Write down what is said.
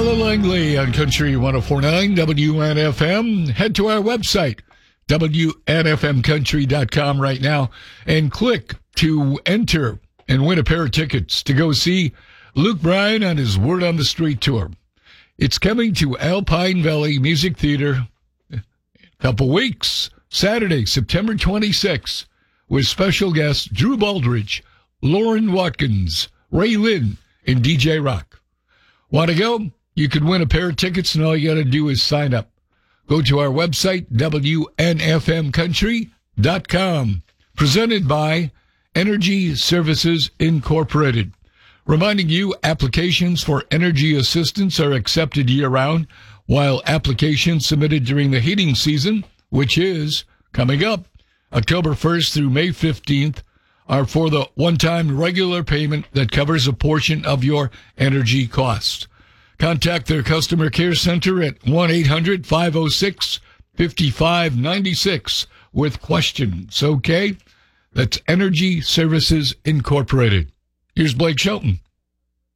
Tyler Langley on Country 104.9 WNFM. Head to our website, WNFMcountry.com right now, and click to enter and win a pair of tickets to go see Luke Bryan on his Word on the Street tour. It's coming to Alpine Valley Music Theater in a couple weeks, Saturday, September 26th, with special guests Drew Baldridge, Lauren Watkins, Ray Lynn, and DJ Rock. Want to go? You can win a pair of tickets, and all you got to do is sign up. Go to our website, WNFMcountry.com. Presented by Energy Services Incorporated. Reminding you, applications for energy assistance are accepted year-round, while applications submitted during the heating season, which is coming up October 1st through May 15th, are for the one-time regular payment that covers a portion of your energy costs. Contact their customer care center at 1-800-506-5596 with questions, okay? That's Energy Services Incorporated. Here's Blake Shelton.